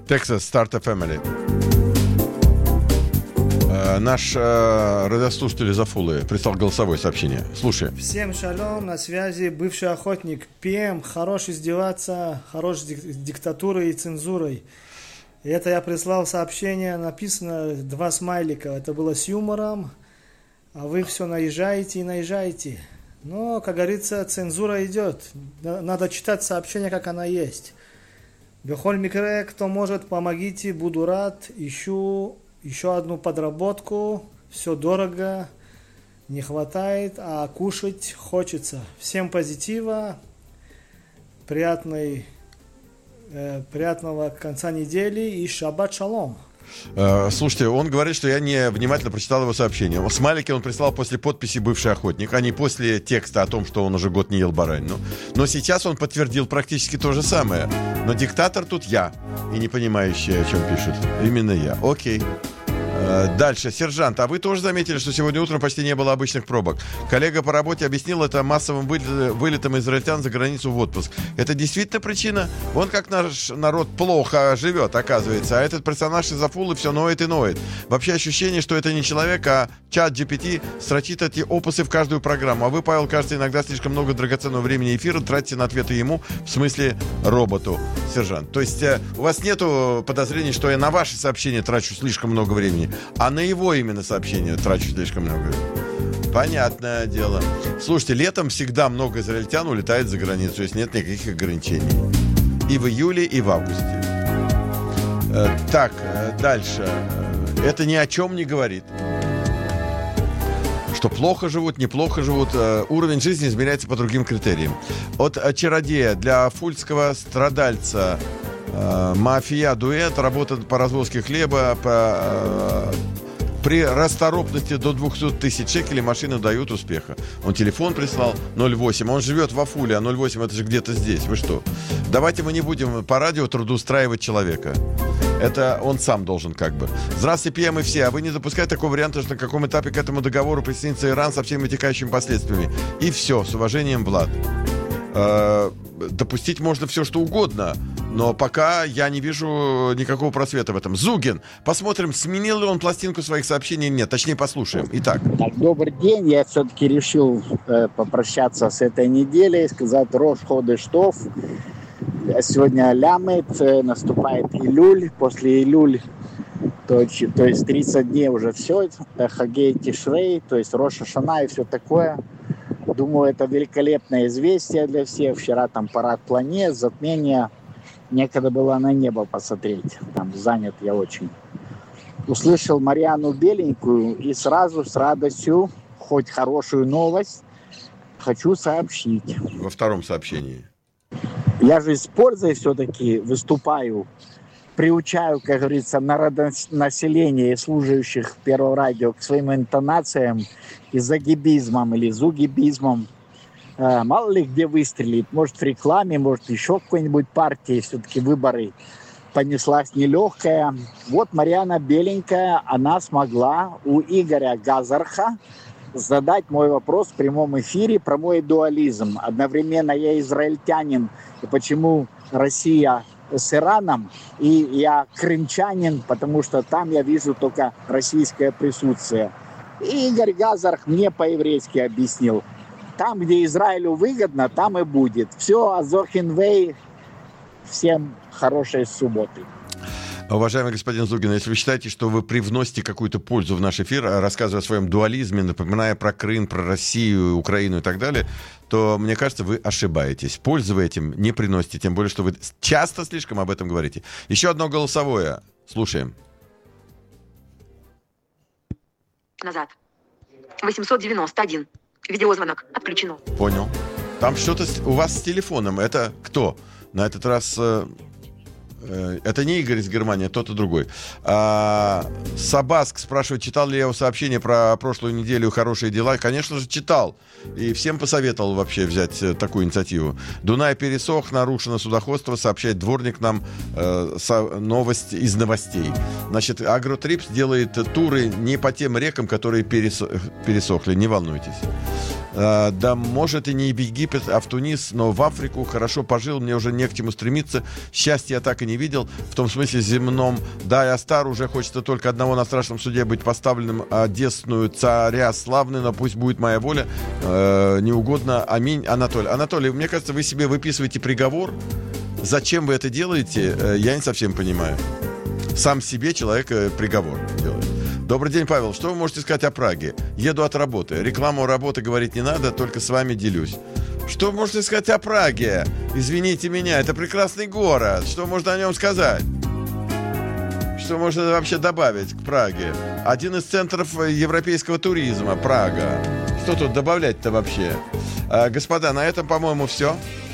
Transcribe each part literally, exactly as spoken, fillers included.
Texas Start a Family. Наш э, радиослушатель из Афулы прислал голосовое сообщение. Слушай. Всем шалом, на связи бывший охотник. пи эм, хорош издеваться, хорош дик- диктатурой и цензурой. И это я прислал сообщение, написано два смайлика. Это было с юмором, а вы все наезжаете и наезжаете. Но, как говорится, цензура идет. Надо читать сообщение, как оно есть. Бехоль микре, кто может, помогите, буду рад, ищу... Еще одну подработку, все дорого, не хватает, а кушать хочется. Всем позитива, приятной, э, приятного конца недели и шаббат шалом. Слушайте, он говорит, что я не внимательно прочитал его сообщение. Смайлики он прислал после подписи «Бывший охотник», а не после текста о том, что он уже год не ел баранину. Но сейчас он подтвердил практически то же самое. Но диктатор тут я, и не понимающий, о чем пишет. Именно я. Окей. Дальше. Сержант, а вы тоже заметили, что сегодня утром почти не было обычных пробок? Коллега по работе объяснил это массовым вылетом израильтян за границу в отпуск. Это действительно причина? Вон как наш народ плохо живет, оказывается. А этот персонаж из Афулы все ноет и ноет. Вообще ощущение, что это не человек, а чат джи пи ти строчит эти опусы в каждую программу. А вы, Павел, кажется, иногда слишком много драгоценного времени эфира тратите на ответы ему, в смысле роботу, сержант. То есть э, у вас нету подозрений, что я на ваши сообщения трачу слишком много времени, а на его именно сообщения трачу слишком много времени. Понятное дело. Слушайте, летом всегда много израильтян улетает за границу, то есть нет никаких ограничений. И в июле, и в августе. Э, так, э, дальше. Это ни о чем не говорит. Что плохо живут, неплохо живут. Э, уровень жизни измеряется по другим критериям. От э, чародея для афульского страдальца э, мафия дуэт, работа по развозке хлеба, по, э, при расторопности до двести тысяч шекелей машины дают успеха. Он телефон прислал ноль восемь. Он живет в Афуле, а ноль восемь это же где-то здесь. Вы что? Давайте мы не будем по радио трудоустраивать человека. Это он сам должен как бы. Здравствуйте, пи эм и все. А вы не допускаете такого варианта, что на каком этапе к этому договору присоединится Иран со всеми вытекающими последствиями? И все. С уважением, Влад. Э-э- допустить можно все, что угодно. Но пока я не вижу никакого просвета в этом. Зугин. Посмотрим, сменил ли он пластинку своих сообщений или нет. Точнее, послушаем. Итак. Так, добрый день. Я все-таки решил э, попрощаться с этой неделей, сказать Рош ходеш тов. Сегодня лямет, наступает Илюль. После Илюль, то, то есть тридцать дней уже все. Хагей Тишрей, то есть Рош ха-Шана и все такое. Думаю, это великолепное известие для всех. Вчера там парад планет, затмение. Некогда было на небо посмотреть. Там занят я очень. Услышал Марьяну Беленькую и сразу с радостью, хоть хорошую новость, хочу сообщить. Во втором сообщении. Я же с пользой все-таки выступаю, приучаю, как говорится, народонаселение и служащих Первого радио к своим интонациям и загибизмом или зугибизмом. Мало ли где выстрелит, может в рекламе, может еще в какой-нибудь партии, все-таки выборы понеслась нелегкая. Вот Марьяна Беленькая, она смогла у Игоря Газарха задать мой вопрос в прямом эфире про мой дуализм. Одновременно я израильтянин, и почему Россия с Ираном, и я крымчанин, потому что там я вижу только российское присутствие. И Игорь Газарх мне по-еврейски объяснил. Там, где Израилю выгодно, там и будет. Все, Азохинвей. Всем хорошей субботы. Уважаемый господин Зугин, если вы считаете, что вы привносите какую-то пользу в наш эфир, рассказывая о своем дуализме, напоминая про Крым, про Россию, Украину и так далее, то, мне кажется, вы ошибаетесь. Пользы вы этим не приносите, тем более, что вы часто слишком об этом говорите. Еще одно голосовое. Слушаем. Назад. восемьсот девяносто один. Видеозвонок отключено. Понял. Там что-то у вас с телефоном. Это кто? На этот раз... Это не Игорь из Германии, а тот и другой. А, Сабаск спрашивает, читал ли я его сообщение про прошлую неделю «Хорошие дела». Конечно же, читал. И всем посоветовал вообще взять такую инициативу. Дунай пересох, нарушено судоходство, сообщает дворник нам э, со, новость из новостей. Значит, Агротрипс делает туры не по тем рекам, которые пересох, пересохли, не волнуйтесь. А, да, может, и не в Египет, а в Тунис, но в Африку хорошо пожил, мне уже не к чему стремиться. Счастья я так и не видел, в том смысле земном. Да, я стар, уже хочется только одного на страшном суде быть поставленным одесную царя славный, но пусть будет моя воля. Э, не угодно. Аминь. Анатолий. Анатолий, мне кажется, вы себе выписываете приговор. Зачем вы это делаете, э, я не совсем понимаю. Сам себе человек э, приговор делает. Добрый день, Павел. Что вы можете сказать о Праге? Еду от работы. Рекламу работы говорить не надо, только с вами делюсь. Что вы можете сказать о Праге? Извините меня, это прекрасный город. Что можно о нем сказать? Что можно вообще добавить к Праге? Один из центров европейского туризма, Прага. Что тут добавлять-то вообще? А, господа, на этом, по-моему, все.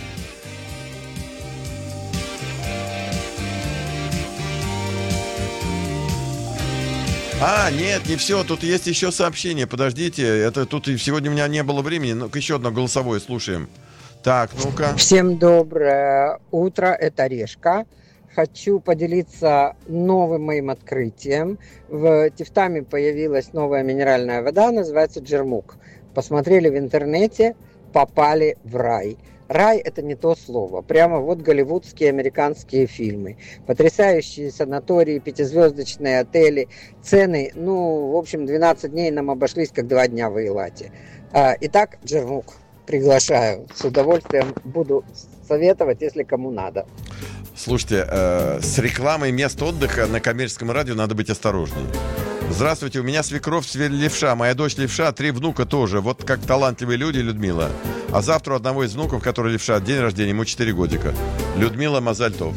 А, нет, не все, тут есть еще сообщение, подождите, это тут сегодня у меня не было времени, но еще одно голосовое слушаем. Так, ну-ка. Всем доброе утро, это Решка. Хочу поделиться новым моим открытием. В Тифтаме появилась новая минеральная вода, называется Джермук. Посмотрели в интернете, попали в рай. Рай – это не то слово. Прямо вот голливудские американские фильмы. Потрясающие санатории, пятизвездочные отели, цены. Ну, в общем, двенадцать дней нам обошлись, как два дня в Эйлате. Итак, Джермук. Приглашаю. С удовольствием буду советовать, если кому надо. Слушайте, э, с рекламой мест отдыха на коммерческом радио надо быть осторожнее. Здравствуйте, у меня свекровь левша, моя дочь левша, три внука тоже. Вот как талантливые люди, Людмила. А завтра у одного из внуков, который левша, день рождения, ему четыре годика. Людмила Мазальтов.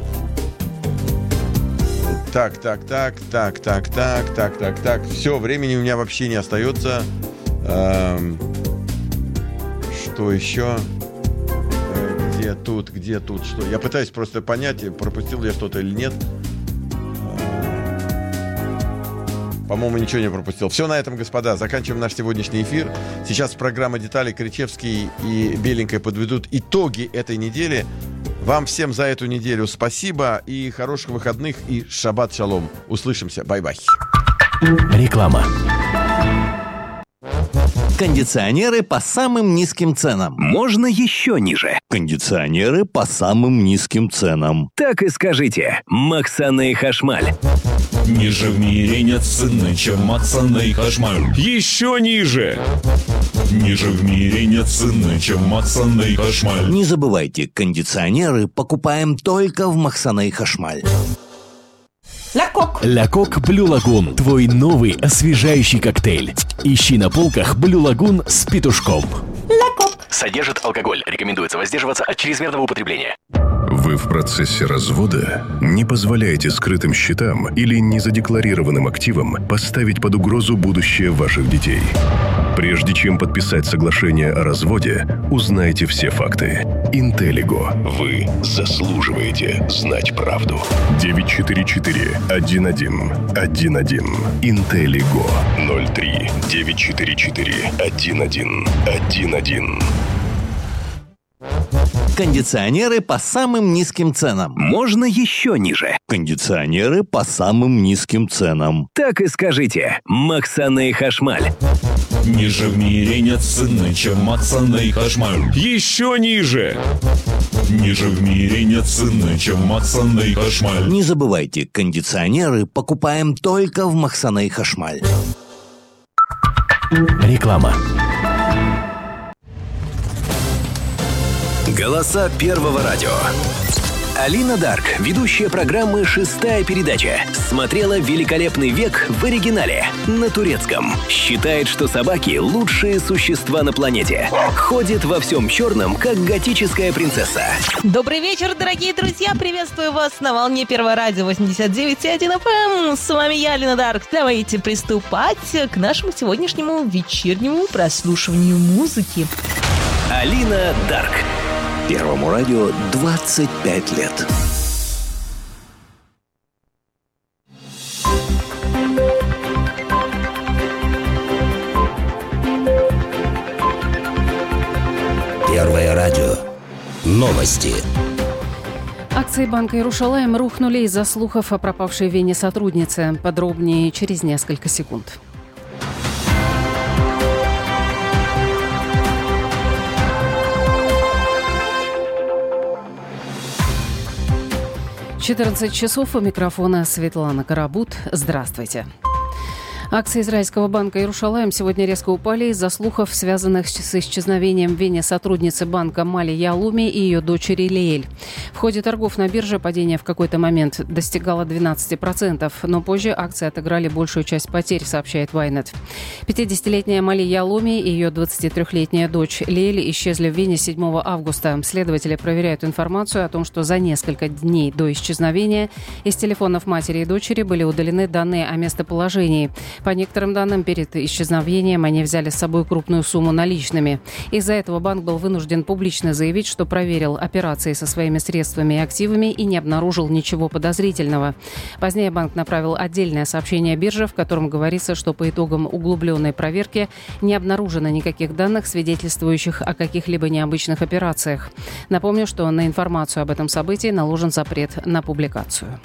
Так, так, так, так, так, так, так, так, так. Все, времени у меня вообще не остается. Эм, что еще? Где тут, где тут, что? Я пытаюсь просто понять, пропустил я что-то или нет. По-моему, ничего не пропустил. Все на этом, господа. Заканчиваем наш сегодняшний эфир. Сейчас программа «Детали», Кричевский и Беленькая подведут итоги этой недели. Вам всем за эту неделю спасибо и хороших выходных и шаббат шалом. Услышимся. Бай-бай. Реклама. Кондиционеры по самым низким ценам. Можно еще ниже. Кондиционеры по самым низким ценам. Так и скажите. Максаны Хашмаль. Ниже в мире нет цены, чем Максаны Хашмаль. Еще ниже. Ниже в мире нет цены, чем Максаны Хашмаль. Не забывайте, кондиционеры покупаем только в Максаны Хашмаль. Лякок. Лякок Блю Лагун. Твой новый освежающий коктейль. Ищи на полках Блю Лагун с петушком. Лякок. Содержит алкоголь. Рекомендуется воздерживаться от чрезмерного употребления. Вы в процессе развода? Не позволяйте скрытым счетам или незадекларированным активам поставить под угрозу будущее ваших детей. Прежде чем подписать соглашение о разводе, узнайте все факты. Интеллиго. Вы заслуживаете знать правду. девять четыре четыре один один один один. Интеллиго. ноль три девять четыре четыре один один один один. Кондиционеры по самым низким ценам. Можно еще ниже. Кондиционеры по самым низким ценам. Так и скажите. Максаны Хашмаль. Ниже в мире нет цены, чем Максаны Хашмаль. Еще ниже. Ниже в мире нет цены, чем Максаны Хашмаль. Не забывайте, кондиционеры покупаем только в Максаны Хашмаль. Реклама. Голоса Первого радио. Алина Дарк, ведущая программы «Шестая передача», смотрела «Великолепный век» в оригинале на турецком. Считает, что собаки – лучшие существа на планете. Ходит во всем черном, как готическая принцесса. Добрый вечер, дорогие друзья. Приветствую вас на волне Первого радио восемьдесят девять и один эф эм. С вами я, Алина Дарк. Давайте приступать к нашему сегодняшнему вечернему прослушиванию музыки. Алина Дарк. Первому радио двадцать пять лет. Первое радио. Новости. Акции банка «Иерушалаим» рухнули из-за слухов о пропавшей в Вене сотруднице. Подробнее через несколько секунд. четырнадцать часов, у микрофона Светлана Карабут. Здравствуйте. Акции израильского банка «Иерушалаим» сегодня резко упали из-за слухов, связанных с исчезновением в Вене сотрудницы банка Мали Яалуми и ее дочери Леэль. В ходе торгов на бирже падение в какой-то момент достигало двенадцать процентов, но позже акции отыграли большую часть потерь, сообщает Вайнет. пятидесятилетняя Мали Яалуми и ее двадцатитрёхлетняя дочь Леэль исчезли в Вене седьмого августа. Следователи проверяют информацию о том, что за несколько дней до исчезновения из телефонов матери и дочери были удалены данные о местоположении. По некоторым данным, перед исчезновением они взяли с собой крупную сумму наличными. Из-за этого банк был вынужден публично заявить, что проверил операции со своими средствами и активами и не обнаружил ничего подозрительного. Позднее банк направил отдельное сообщение бирже, в котором говорится, что по итогам углубленной проверки не обнаружено никаких данных, свидетельствующих о каких-либо необычных операциях. Напомню, что на информацию об этом событии наложен запрет на публикацию.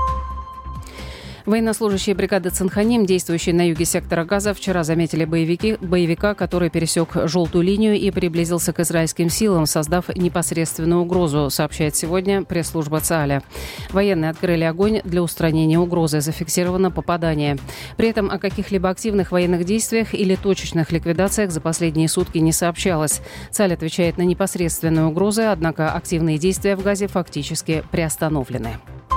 Военнослужащие бригады Цинханим, действующие на юге сектора Газа, вчера заметили боевики, боевика, который пересек желтую линию и приблизился к израильским силам, создав непосредственную угрозу, сообщает сегодня пресс-служба ЦААЛя. Военные открыли огонь для устранения угрозы, зафиксировано попадание. При этом о каких-либо активных военных действиях или точечных ликвидациях за последние сутки не сообщалось. ЦААЛь отвечает на непосредственные угрозы, однако активные действия в Газе фактически приостановлены.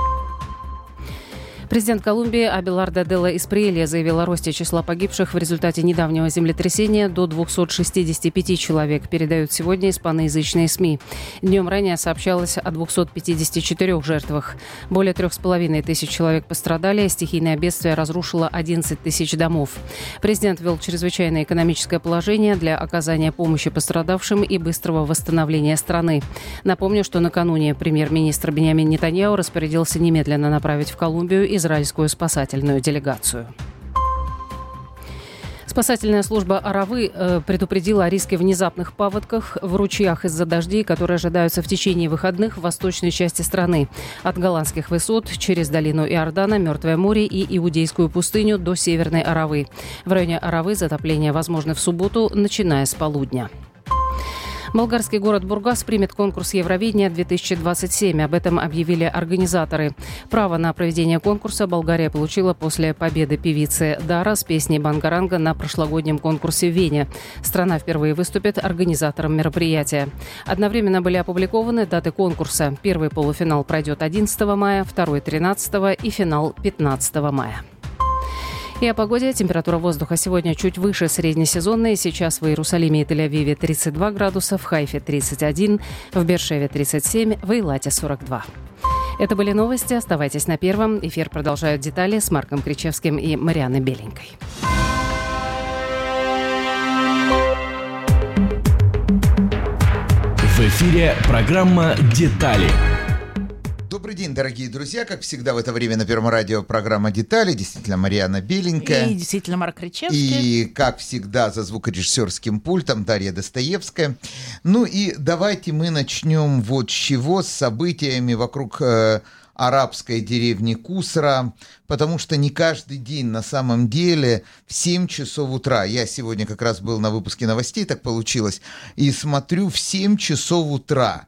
Президент Колумбии Абелардо Делла Эсприэлья заявил о росте числа погибших в результате недавнего землетрясения до двухсот шестидесяти пяти человек, передают сегодня испаноязычные СМИ. Днем ранее сообщалось о двухстах пятидесяти четырёх жертвах. Более трех с половиной тысяч человек пострадали, стихийное бедствие разрушило одиннадцать тысяч домов. Президент ввел чрезвычайное экономическое положение для оказания помощи пострадавшим и быстрого восстановления страны. Напомню, что накануне премьер-министр Биньямин Нетаньяху распорядился немедленно направить в Колумбию израильскую спасательную делегацию. Спасательная служба Аравы э, предупредила о риске внезапных паводков в ручьях из-за дождей, которые ожидаются в течение выходных в восточной части страны. От голландских высот через долину Иордана, Мертвое море и Иудейскую пустыню до Северной Аравы. В районе Аравы затопление возможно в субботу, начиная с полудня. Болгарский город Бургас примет конкурс Евровидения две тысячи двадцать семь. Об этом объявили организаторы. Право на проведение конкурса Болгария получила после победы певицы Дара с песней «Бангаранга» на прошлогоднем конкурсе в Вене. Страна впервые выступит организатором мероприятия. Одновременно были опубликованы даты конкурса. Первый полуфинал пройдет одиннадцатого мая, второй – тринадцатого и финал пятнадцатого мая. И о погоде. Температура воздуха сегодня чуть выше среднесезонной. Сейчас в Иерусалиме и Тель-Авиве тридцать два градуса, в Хайфе тридцать один, в Бершеве тридцать семь, в Эйлате сорок два. Это были новости. Оставайтесь на Первом. Эфир продолжают детали с Марком Кричевским и Марианной Беленькой. В эфире программа «Детали». Добрый день, дорогие друзья. Как всегда в это время на Первом радио программа «Детали». Действительно, Марианна Беленькая. И действительно, Марк Кричевский. И, как всегда, за звукорежиссерским пультом Дарья Достоевская. Ну и давайте мы начнем вот с чего, с событиями вокруг э, арабской деревни Кусра, потому что не каждый день на самом деле в семь часов утра, я сегодня как раз был на выпуске новостей, так получилось, и смотрю в семь часов утра,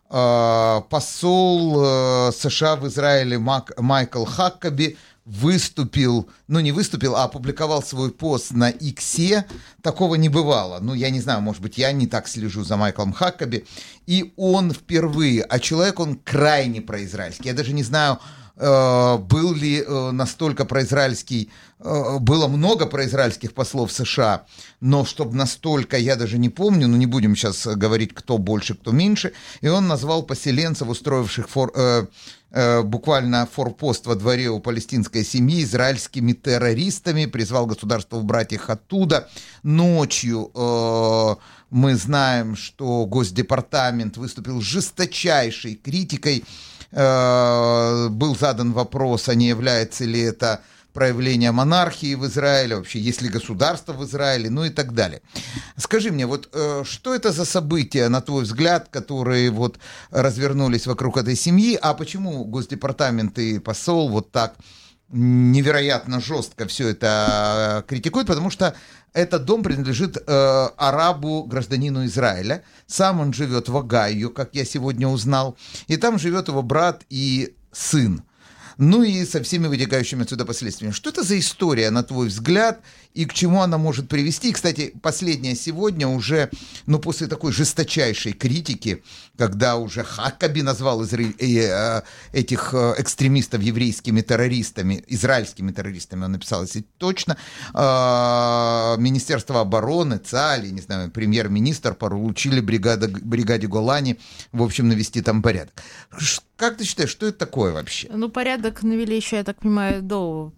посол США в Израиле Майкл Хаккаби выступил, ну не выступил, а опубликовал свой пост на Иксе. Такого не бывало. Ну, я не знаю, может быть, я не так слежу за Майклом Хаккаби. И он впервые, а человек он крайне произраильский. Я даже не знаю, был ли настолько произраильский, было много произраильских послов в США, но чтобы настолько, я даже не помню, ну не будем сейчас говорить, кто больше, кто меньше, и он назвал поселенцев, устроивших фор, э, э, буквально форпост во дворе у палестинской семьи, израильскими террористами, призвал государство убрать их оттуда. Ночью э, мы знаем, что Госдепартамент выступил с жесточайшей критикой. Был задан вопрос, а не является ли это проявление монархии в Израиле, вообще есть ли государство в Израиле, ну и так далее. Скажи мне, вот что это за события, на твой взгляд, которые вот развернулись вокруг этой семьи, а почему Госдепартамент и посол вот так невероятно жестко все это критикуют? Потому что этот дом принадлежит э, арабу, гражданину Израиля. Сам он живет в Огайо, как я сегодня узнал. И там живет его брат и сын. Ну и со всеми вытекающими отсюда последствиями. Что это за история, на твой взгляд, и к чему она может привести? Кстати, последняя сегодня уже, ну, после такой жесточайшей критики, когда уже Хаккаби назвал изра... э, этих экстремистов еврейскими террористами, израильскими террористами, он написал, если точно, э, Министерство обороны, ЦАЛИ, не знаю, премьер-министр поручили бригаде, бригаде Голани, в общем, навести там порядок. Как ты считаешь, что это такое вообще? Ну, порядок навели еще, я так понимаю, до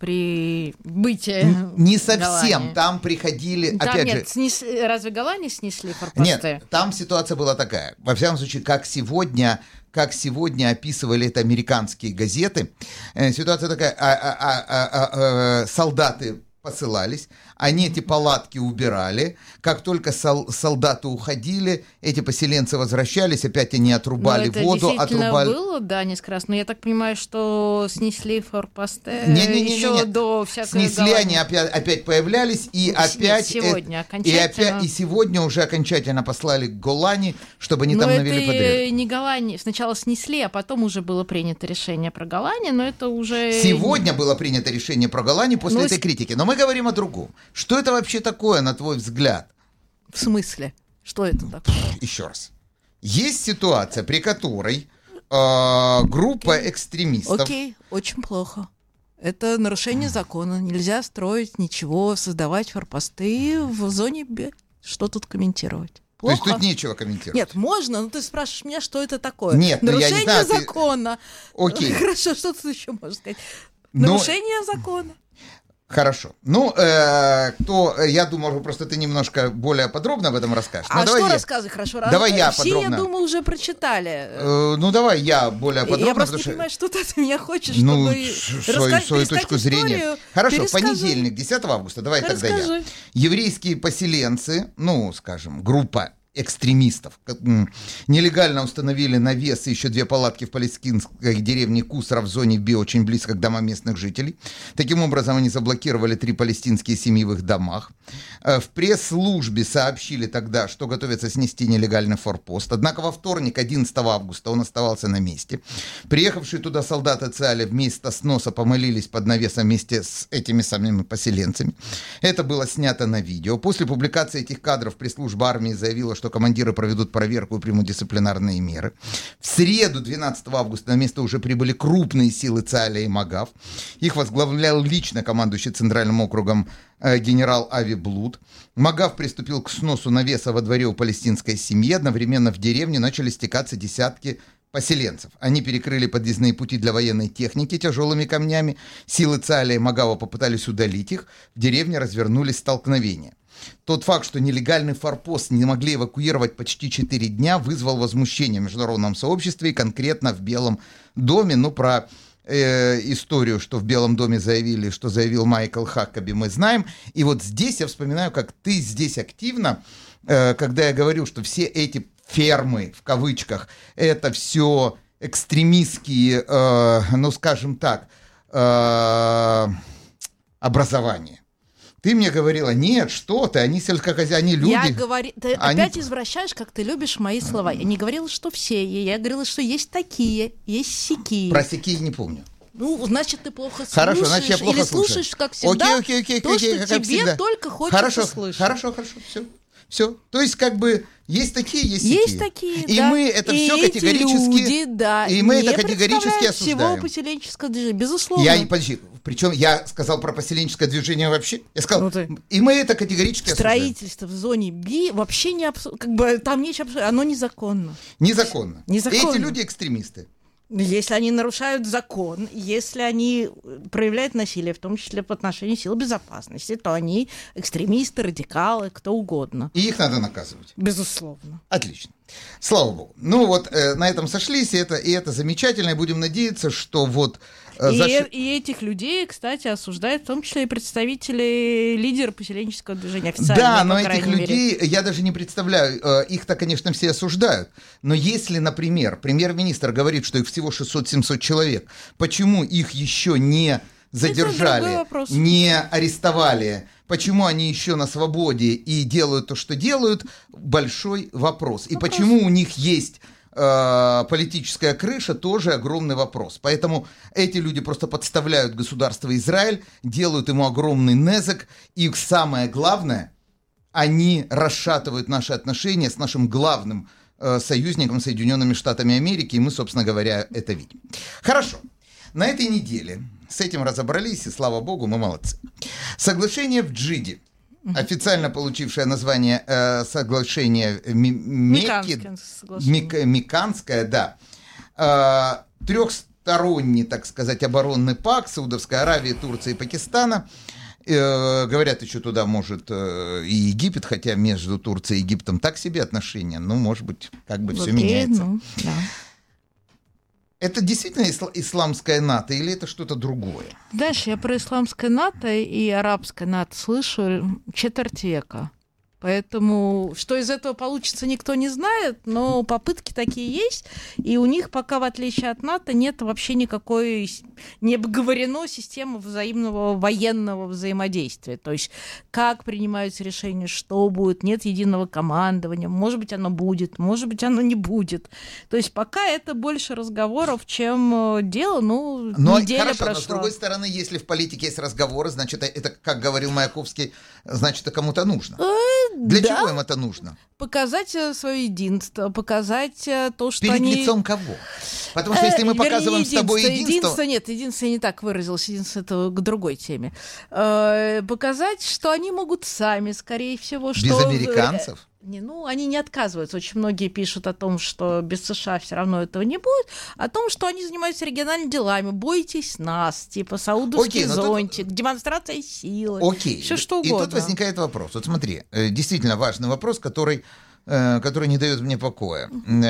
прибытия. Не совсем. Голани. Там приходили, там опять нет, же... снес... разве Голани снесли форпосты? Нет, там ситуация была такая. Во всяком случае, как сегодня, как сегодня описывали это американские газеты, э, ситуация такая, а, а, а, а, а, солдаты посылались, они эти палатки убирали, как только сол- солдаты уходили, эти поселенцы возвращались, опять они отрубали но это воду, действительно отрубали... было, да, несколько раз, но я так понимаю, что снесли форпосты не, не, не, еще не, не. до всякой Снесли, Голани. они опять, опять появлялись, и Нет, опять... сегодня э, окончательно. И, опять, и сегодня уже окончательно послали к Голани, чтобы они но там это навели порядок. не Голани, сначала снесли, а потом уже было принято решение про Голани, но это уже... Сегодня было принято решение про Голани после но... этой критики, но мы говорим о другом. Что это вообще такое, на твой взгляд? В смысле? Что это такое? Еще раз. Есть ситуация, при которой э, группа Окей. экстремистов... Окей, очень плохо. Это нарушение закона. Нельзя строить ничего, создавать форпосты в зоне Б. Что тут комментировать? Плохо. То есть тут нечего комментировать? Нет, можно, но ты спрашиваешь меня, что это такое. Нет, но нарушение я не знаю, ты- закона. Окей. Хорошо, что тут еще можно сказать? Но- Нарушение закона. Хорошо. Ну, э, кто, я думаю, просто ты немножко более подробно об этом расскажешь. А Ну, давай что я. рассказывай, хорошо? Давай я Все, подробно. я думаю, уже прочитали. Э, ну, давай я более подробно. я просто потому не что- понимаю, что ты от меня хочешь, Ну, чтобы ш- раска- свою, свою пересказать точку зрения. историю. Хорошо, Перескажи. понедельник, десятого августа, давай тогда я. Расскажи. Еврейские поселенцы, ну, скажем, группа экстремистов, как, м, нелегально установили навес и еще две палатки в палестинской деревне Кусра в зоне Б, очень близко к домам местных жителей. Таким образом, они заблокировали три палестинские семьи в их домах. Э, В пресс-службе сообщили тогда, что готовятся снести нелегальный форпост. Однако во вторник, одиннадцатого августа, он оставался на месте. Приехавшие туда солдаты ЦАЛИ вместо сноса помолились под навесом вместе с этими самими поселенцами. Это было снято на видео. После публикации этих кадров пресс-служба армии заявила, что командиры проведут проверку и примут дисциплинарные меры. В среду, двенадцатого августа, на место уже прибыли крупные силы ЦАЛИ и МАГАВ. Их возглавлял лично командующий Центральным округом э, генерал Ави Блуд. МАГАВ приступил к сносу навеса во дворе у палестинской семьи. Одновременно в деревне начали стекаться десятки поселенцев. Они перекрыли подъездные пути для военной техники тяжелыми камнями. Силы ЦАЛИ и МАГАВа попытались удалить их. В деревне развернулись столкновения. Тот факт, что нелегальный форпост не могли эвакуировать почти четыре дня, вызвал возмущение в международном сообществе и конкретно в Белом доме. Ну, про э, историю, что в Белом доме заявили, что заявил Майкл Хаккаби, мы знаем. И вот здесь я вспоминаю, как ты здесь активно, э, когда я говорил, что все эти фермы, в кавычках, это все экстремистские, э, ну, скажем так, э, образования. Ты мне говорила, нет, что ты, они сельскохозяйственные, они люди. Я говори... Ты они... опять извращаешь, как ты любишь мои слова. Я не говорила, что все. Я говорила, что есть такие, есть сякие. Про сякие не помню. Ну, значит, ты плохо слушаешь. Хорошо, значит, я плохо или слушаю. слушаешь, как всегда, окей, окей, окей, то, окей, что как тебе всегда. только хочется хорошо, слышать. Хорошо, хорошо, все. Все. То есть, как бы, есть такие, есть Есть такие. такие, И да. мы это и все эти категорически... люди, да, и мы не это категорически представляют осуждаем. всего поселенческого движения, безусловно. Я, подожди, причем я сказал про поселенческое движение вообще. Я сказал, Ну, ты... и мы это категорически осуждаем. Строительство в зоне Б вообще не абсу... как бы там нечего абсу... оно незаконно. Незаконно. Незаконно. Эти люди экстремисты. Если они нарушают закон, если они проявляют насилие, в том числе по отношению сил безопасности, то они экстремисты, радикалы, кто угодно. И их надо наказывать. Безусловно. Отлично. Слава богу. Ну вот э, на этом сошлись, и это, и это замечательно, и будем надеяться, что вот... Э, и, заш... и этих людей, кстати, осуждают в том числе и представители лидера поселенческого движения официально. Да, но по этих крайней людей, мере. я даже не представляю, э, их-то, конечно, все осуждают, но если, например, премьер-министр говорит, что их всего шестьсот-семьсот человек, почему их еще не задержали, не арестовали, почему они еще на свободе и делают то, что делают, большой вопрос. И вопрос. почему у них есть э, политическая крыша, тоже огромный вопрос. Поэтому эти люди просто подставляют государство Израиль, делают ему огромный незак, и самое главное, они расшатывают наши отношения с нашим главным э, союзником, Соединенными Штатами Америки, и мы, собственно говоря, это видим. Хорошо. На этой неделе с этим разобрались, и слава богу, мы молодцы. Соглашение в Джиде, официально получившее название э, соглашение Мекки, Мик, Миканское, да, э, трехсторонний, так сказать, оборонный пакт Саудовской Аравии, Турции и Пакистана. Э, говорят, еще туда может э, и Египет, хотя между Турцией и Египтом так себе отношения, ну, может быть, как бы вот все меняется. Ну, да. Это действительно исла- исламская НАТО или это что-то другое? Знаешь, я про исламское НАТО и арабское НАТО слышу четверть века. Поэтому что из этого получится, никто не знает, но попытки такие есть, и у них пока, в отличие от НАТО, нет вообще никакой, не обговорено системы взаимного военного взаимодействия. То есть как принимаются решения, что будет, нет единого командования, может быть, оно будет, может быть, оно не будет. То есть пока это больше разговоров, чем дело, ну, но, неделя хорошо, прошла. Но с другой стороны, если в политике есть разговоры, значит, это, как говорил Маяковский, значит, это кому-то нужно. Для да. чего им это нужно? Показать свое единство, показать то, что Перед они... лицом кого? Потому что если мы показываем Вернее, с тобой единство... Единство нет, единство я не так выразилось, единство это к другой теме. Показать, что они могут сами, скорее всего, что... Без американцев? Не, ну, они не отказываются. Очень многие пишут о том, что без США все равно этого не будет, о том, что они занимаются региональными делами. Бойтесь нас, типа саудовский Окей, зонтик, тут... демонстрация силы, Окей. все что угодно. И тут возникает вопрос. Вот смотри, действительно важный вопрос, который, который не дает мне покоя.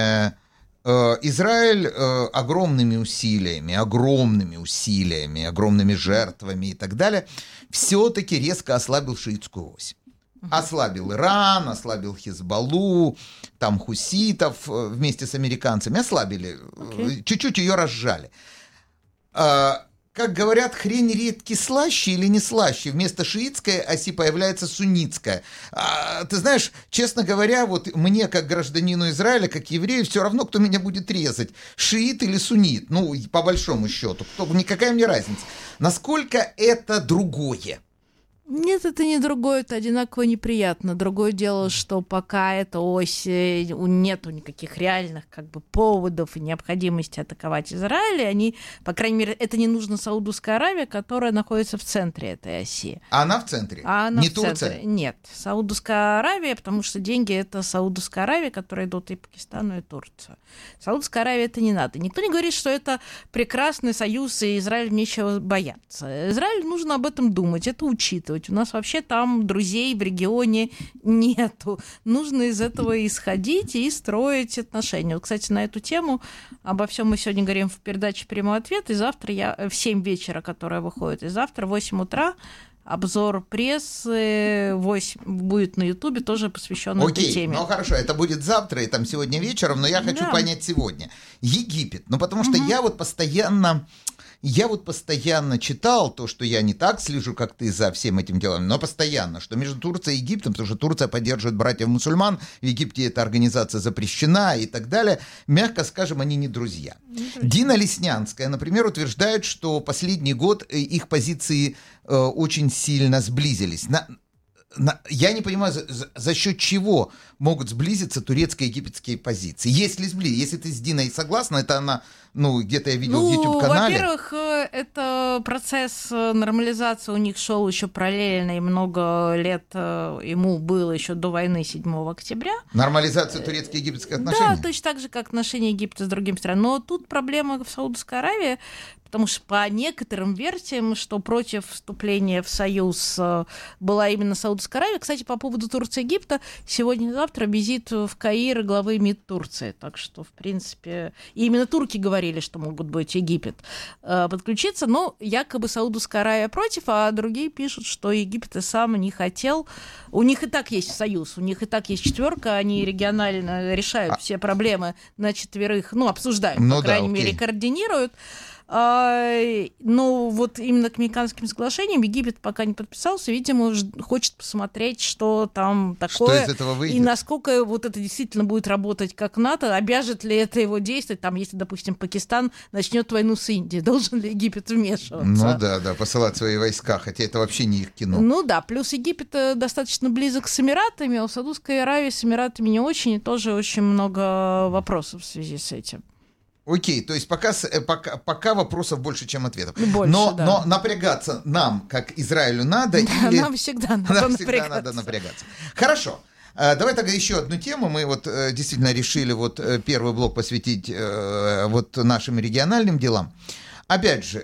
Израиль огромными усилиями, огромными усилиями, огромными жертвами и так далее все-таки резко ослабил шиитскую ось. Ослабил Иран, ослабил Хизбаллу, там хуситов вместе с американцами. Ослабили, okay. чуть-чуть ее разжали. А, как говорят, хрень редки слаще или не слаще. Вместо шиитской оси появляется суннитская. А, ты знаешь, честно говоря, вот мне, как гражданину Израиля, как еврею, все равно, кто меня будет резать. Шиит или суннит. Ну, по большому счету. Кто, никакая мне разница. Насколько это другое? Нет, это не другое, это одинаково неприятно. Другое дело, что пока эта ось, нету никаких реальных как бы поводов и необходимости атаковать Израиль, они, по крайней мере, это не нужно Саудовской Аравии, которая находится в центре этой оси. А она в центре? А она не в Турция? Центре. Нет, Саудовская Аравия, потому что деньги это Саудовская Аравия, которые идут и Пакистану, и Турцию. Саудовская Аравия это не надо. Никто не говорит, что это прекрасный союз, и Израиль нечего бояться. Израилю нужно об этом думать, это учитывать. У нас вообще там друзей в регионе нету. Нужно из этого исходить и строить отношения. Вот, кстати, на эту тему обо всем мы сегодня говорим в передаче «Прямой ответ», и завтра я в семь вечера, которая выходит, и завтра в восемь утра обзор прессы восемь будет на Ютубе, тоже посвященный Окей, этой теме. Ну хорошо, это будет завтра и там сегодня вечером, но я хочу да. понять сегодня. Египет, ну потому что угу. я вот постоянно... Я вот постоянно читал то, что я не так слежу, как ты, за всем этим делом, но постоянно, что между Турцией и Египтом, потому что Турция поддерживает братьев-мусульман, в Египте эта организация запрещена и так далее, мягко скажем, они не друзья. Не друзья. Дина Леснянская, например, утверждает, что последний год их позиции э, очень сильно сблизились. На, на, я не понимаю, за, за, за счет чего могут сблизиться турецко-египетские позиции. Если сблизиться, если ты с Диной согласна, это она... Ну, где-то я видел ну, в YouTube-канале. Во-первых, это процесс нормализации у них шел еще параллельно, и много лет ему было еще до войны седьмого октября. Нормализация турецко-египетских отношений? Да, точно так же, как отношения Египта с другими странами. Но тут проблема в Саудовской Аравии, потому что по некоторым версиям, что против вступления в союз была именно Саудовская Аравия. Кстати, по поводу Турции и Египта, сегодня-завтра визит в Каир главы МИД Турции. Так что, в принципе, и именно турки говорили, что могут быть Египет э, подключиться, но якобы Саудовская Аравия против, а другие пишут, что Египет и сам не хотел. У них и так есть союз, у них и так есть четверка, они регионально решают а... все проблемы на четверых, ну, обсуждают, ну, по крайней да, мере, координируют. Но вот именно к Меканским соглашениям Египет пока не подписался, видимо, хочет посмотреть, что там такое. Что из этого выйдет? И насколько вот это действительно будет работать как НАТО, обяжет ли это его действовать, там, если, допустим, Пакистан начнет войну с Индией, должен ли Египет вмешиваться? Ну да, да, посылать свои войска, хотя это вообще не их кино. Ну да, плюс Египет достаточно близок с Эмиратами, а у Саудовской Аравии с Эмиратами не очень, и тоже очень много вопросов в связи с этим. Окей, то есть пока, пока, пока вопросов больше, чем ответов. Больше, но, да. но напрягаться нам, как Израилю, надо? Да, или... нам всегда надо нам напрягаться. Всегда надо напрягаться. Хорошо. Давай тогда еще одну тему. Мы вот действительно решили вот первый блок посвятить вот нашим региональным делам. Опять же,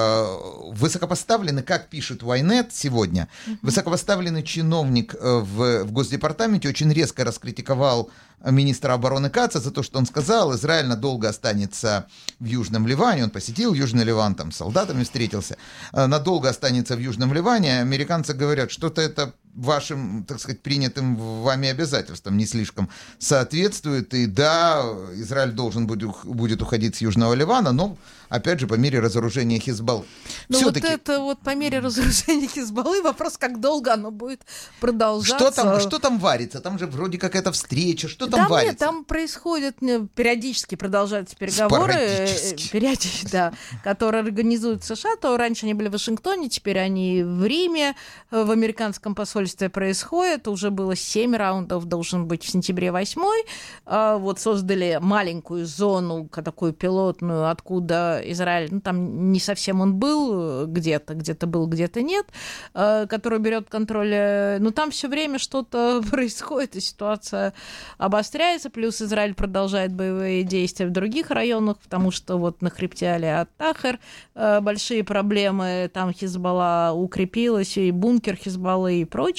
высокопоставленный, как пишет Вайнет сегодня, uh-huh. высокопоставленный чиновник в, в Госдепартаменте очень резко раскритиковал министра обороны Каца за то, что он сказал, Израиль надолго останется в Южном Ливане, он посетил Южный Ливан, там с солдатами встретился, надолго останется в Южном Ливане, американцы говорят, что-то это вашим, так сказать, принятым вами обязательствам не слишком соответствует, и да, Израиль должен будет, будет уходить с Южного Ливана, но, опять же, по мере разоружения Хизбаллы. Ну вот это вот по мере разоружения Хизбаллы вопрос, как долго оно будет продолжаться. Что там, что там варится? Там же вроде какая-то встреча, что там там варится? Нет, там происходят, периодически продолжаются переговоры, периодически, да, которые организуют США, то раньше они были в Вашингтоне, теперь они в Риме, в американском посольстве происходит, уже было семь раундов, должен быть в сентябре восьмой, вот создали маленькую зону, такую пилотную, откуда Израиль, ну там не совсем он был, где-то, где-то был, где-то нет, который берет контроль, но там все время что-то происходит, и ситуация обостряется, плюс Израиль продолжает боевые действия в других районах, потому что вот на хребте Али-ат-Тахер большие проблемы, там Хизбалла укрепилась, и бункер Хизбаллы и прочее.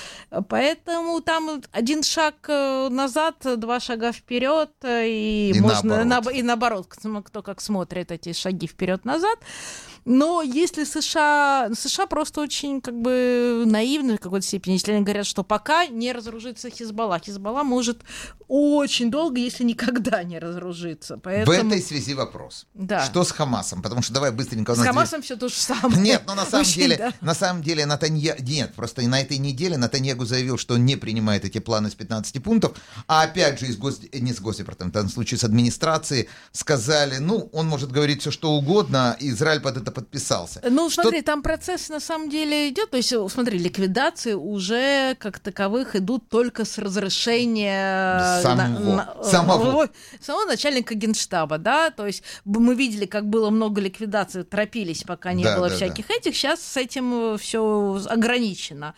Поэтому там один шаг назад, два шага вперед, и, и можно наоборот. На, и наоборот, кто как смотрит эти шаги вперед-назад. Но если США, США просто очень как бы наивны в какой-то степени, если они говорят, что пока не разоружится Хизбалла. Хизбалла может очень долго, если никогда не разоружится. Поэтому... В этой связи вопрос. Да. Что с Хамасом? Потому что давай быстренько... С Хамасом все то же самое. Нет, но на самом очень, деле, да. на самом деле Натанья... Нет, просто на этой неделе Натаньягу заявил, что он не принимает эти планы с пятнадцати пунктов, а опять же из гос... не с Госдепартамента, в данном случае с администрации сказали, ну, он может говорить все что угодно, и Израиль под это подписался. Ну, что... смотри, там процесс на самом деле идет. То есть, смотри, ликвидации уже как таковых идут только с разрешения самого, на, на, самого. самого начальника Генштаба, да. То есть мы видели, как было много ликвидаций, торопились, пока не да, было да, всяких да. этих. Сейчас с этим все ограничено.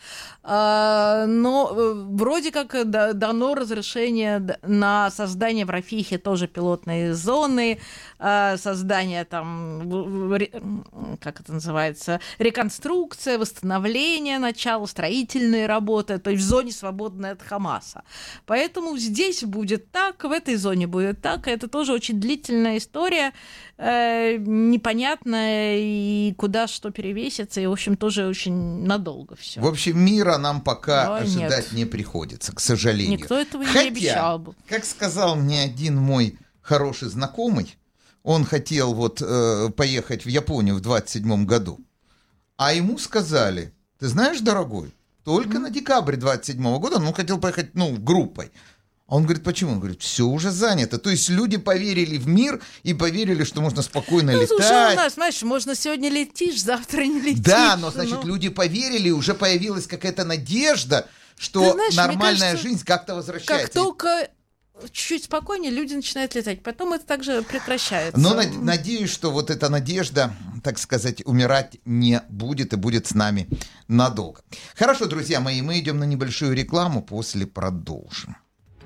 Но вроде как дано разрешение на создание в Рафихе тоже пилотной зоны, создание там, как это называется, реконструкция, восстановление начала, строительные работы, то есть в зоне, свободной от Хамаса. Поэтому здесь будет так, в этой зоне будет так. Это тоже очень длительная история, э, непонятная, и куда что перевесится, и, в общем, тоже очень надолго все. В общем, мира нам пока Но ожидать нет. не приходится, к сожалению. Никто этого Хотя, не обещал бы. Как сказал мне один мой хороший знакомый, он хотел вот э, поехать в Японию в двадцать седьмом году, а ему сказали, ты знаешь, дорогой, только mm-hmm. на декабрь двадцать седьмого года, он хотел поехать, ну, группой. А он говорит, почему? Он говорит, все уже занято. То есть люди поверили в мир и поверили, что можно спокойно ну, летать. Слушай, у нас, знаешь, можно сегодня летишь, завтра не летишь. Да, но, значит, ну... люди поверили, уже появилась какая-то надежда, что знаешь, нормальная кажется, жизнь как-то возвращается. Как только... чуть-чуть спокойнее, люди начинают летать. Потом это также прекращается. Но надеюсь, что вот эта надежда, так сказать, умирать не будет и будет с нами надолго. Хорошо, друзья мои, мы идем на небольшую рекламу, после продолжим.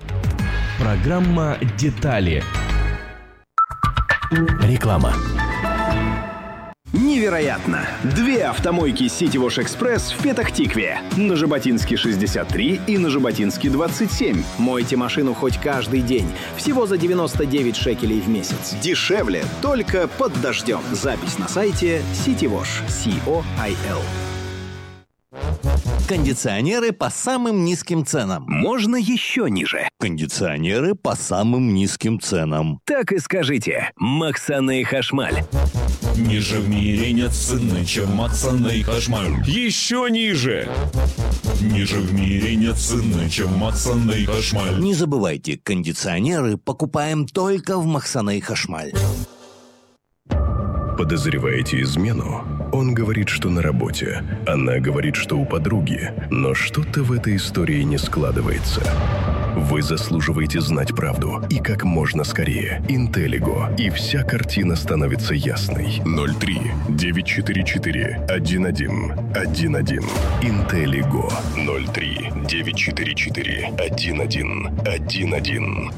Программа «Детали». Реклама. Невероятно! Две автомойки City Wash Express в Петах-Тикве. На Жаботинске шестьдесят три и на Жаботинске двадцать семь. Мойте машину хоть каждый день. Всего за девяносто девять шекелей в месяц. Дешевле, только под дождем. Запись на сайте City Wash. си о ай эл. Кондиционеры по самым низким ценам. Можно еще ниже. Кондиционеры по самым низким ценам. Так и скажите. Максаны Хашмаль. Ниже в мире нет цены, чем Максаный Хашмаль. Еще ниже. Ниже в мире нет цены, чем Максаный Хашмаль. Не забывайте, кондиционеры покупаем только в Махсаней Хашмаль. Подозреваете измену? Он говорит, что на работе. Она говорит, что у подруги. Но что-то в этой истории не складывается. Вы заслуживаете знать правду. И как можно скорее. Интеллиго. И вся картина становится ясной. ноль три девять четыре четыре один один один один. Интеллиго. ноль три девять четыре четыре один один один один.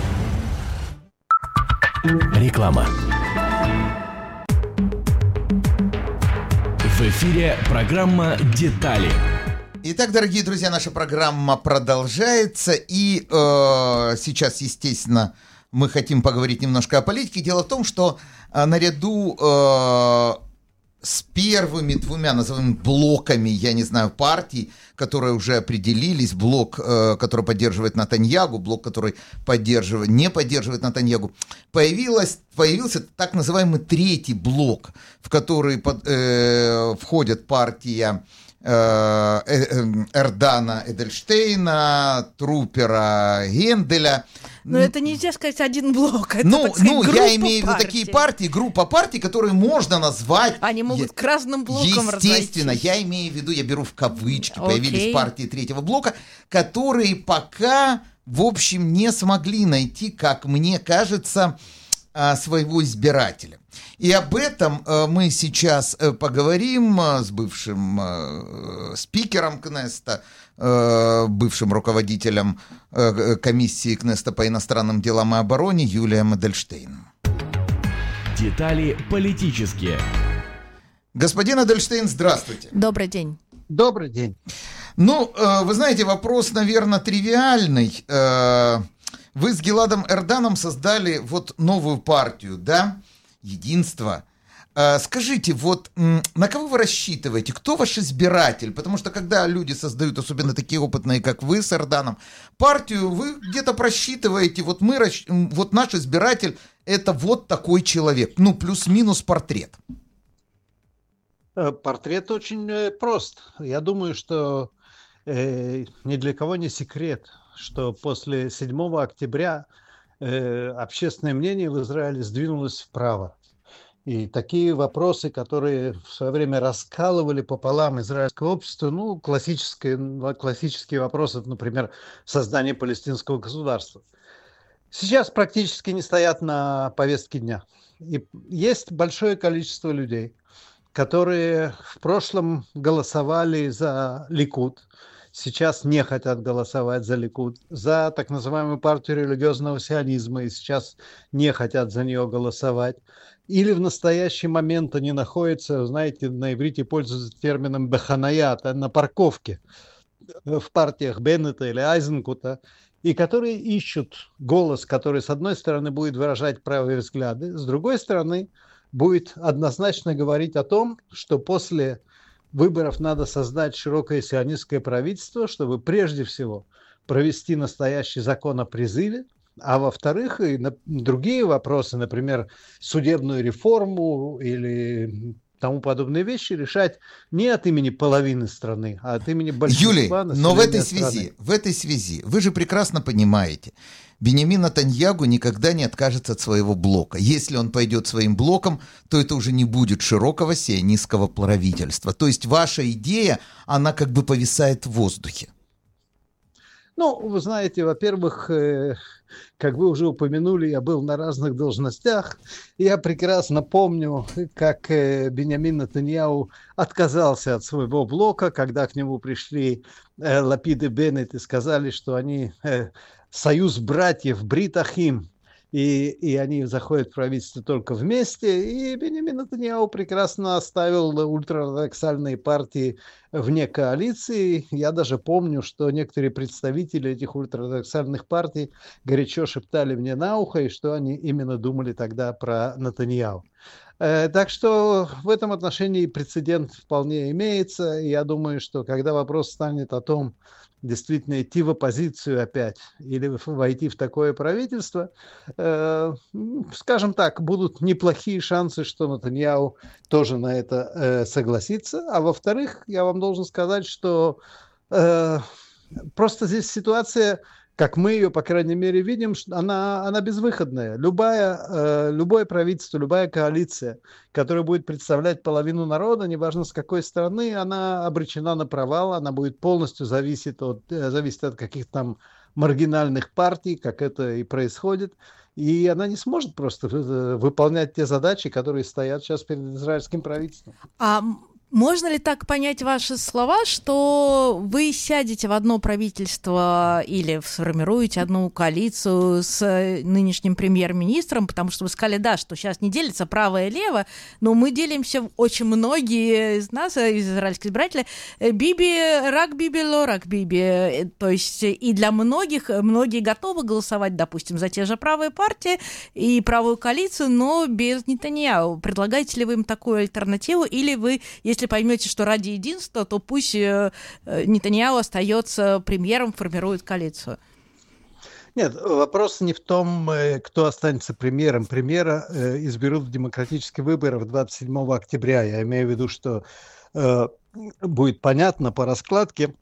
Реклама. В эфире программа «Детали». Итак, дорогие друзья, наша программа продолжается. И э, сейчас, естественно, мы хотим поговорить немножко о политике. Дело в том, что э, наряду э, с первыми двумя, назовем, блоками, я не знаю, партий, которые уже определились, блок, э, который поддерживает Нетаньяху, блок, который поддерживает, не поддерживает Нетаньяху, появилась, появился так называемый третий блок, в который под, э, входят партия Эрдана Эдельштейна, Трупера Генделя. Но это нельзя сказать один блок. Это, ну, так сказать, ну я имею в виду партий. такие партии, группа партий, которые можно назвать... Они могут е- к разным блокам Естественно, разойтись. я имею в виду, я беру в кавычки, Окей. появились партии третьего блока, которые пока, в общем, не смогли найти, как мне кажется, своего избирателя. И об этом мы сейчас поговорим с бывшим спикером Кнеста, бывшим руководителем комиссии Кнеста по иностранным делам и обороне Юлием Эдельштейном. Детали политические. Господин Эдельштейн, здравствуйте. Добрый день. Добрый день. Ну, вы знаете, вопрос, наверное, тривиальный. Вы с Гиладом Эрданом создали вот новую партию, да? Единство. Скажите, вот на кого вы рассчитываете? Кто ваш избиратель? Потому что когда люди создают, особенно такие опытные, как вы с Эрданом, партию, вы где-то просчитываете, вот мы, вот наш избиратель это вот такой человек, ну плюс-минус портрет. Портрет очень прост. Я думаю, что э, ни для кого не секрет, что после седьмого октября э, общественное мнение в Израиле сдвинулось вправо. И такие вопросы, которые в свое время раскалывали пополам израильское общество, ну, классические, классические вопросы, например, создание палестинского государства, сейчас практически не стоят на повестке дня. И есть большое количество людей, которые в прошлом голосовали за Ликуд, сейчас не хотят голосовать за Ликуд, за так называемую партию религиозного сионизма, и сейчас не хотят за нее голосовать. Или в настоящий момент они находятся, знаете, на иврите пользуются термином беханаят, на парковке в партиях Беннета или Айзенкута, и которые ищут голос, который, с одной стороны, будет выражать правые взгляды, с другой стороны, будет однозначно говорить о том, что после выборов надо создать широкое сионистское правительство, чтобы прежде всего провести настоящий закон о призыве, а во-вторых, и на другие вопросы, например, судебную реформу или тому подобные вещи решать не от имени половины страны, а от имени большинства Юлий, населения но в этой страны. связи, в этой связи, вы же прекрасно понимаете, Биньямин Нетаньяху никогда не откажется от своего блока. Если он пойдет своим блоком, то это уже не будет широкого сионистского правительства. То есть ваша идея, она как бы повисает в воздухе. Ну, вы знаете, во-первых, э, как вы уже упомянули, я был на разных должностях. Я прекрасно помню, как э, Биньямин Нетаньяху отказался от своего блока, когда к нему пришли э, Лапид и Беннет и сказали, что они э, союз братьев, Брит Ахим, и, и они заходят в правительство только вместе. И Биньямин Нетаньяху прекрасно оставил ультраортодоксальные партии вне коалиции. Я даже помню, что некоторые представители этих ультраортодоксальных партий горячо шептали мне на ухо, и что они именно думали тогда про Нетаньяху. Э, так что в этом отношении прецедент вполне имеется. И я думаю, что когда вопрос станет о том, действительно идти в оппозицию опять или войти в такое правительство, э, скажем так, будут неплохие шансы, что Нетаньяху тоже на это э, согласится. А во-вторых, я вам должен сказать, что э, просто здесь ситуация, как мы ее, по крайней мере, видим, она, она безвыходная. Любая, э, любое правительство, любая коалиция, которая будет представлять половину народа, неважно с какой стороны, она обречена на провал, она будет полностью зависеть от, зависеть от каких-то там маргинальных партий, как это и происходит. И она не сможет просто выполнять те задачи, которые стоят сейчас перед израильским правительством. А можно ли так понять ваши слова, что вы сядете в одно правительство или сформируете одну коалицию с нынешним премьер-министром, потому что вы сказали, да, что сейчас не делится право и лево, но мы делимся, очень многие из нас, из израильских избирателей, Биби, рак Биби, лорак Биби. То есть и для многих, многие готовы голосовать, допустим, за те же правые партии и правую коалицию, но без Нетаньяху. Предлагаете ли вы им такую альтернативу, или вы, если Если поймете, что ради единства, то пусть Нетаньяху остается премьером, формирует коалицию? Нет, вопрос не в том, кто останется премьером. Премьера изберут в демократических выборах двадцать седьмого октября. Я имею в виду, что э, будет понятно по раскладке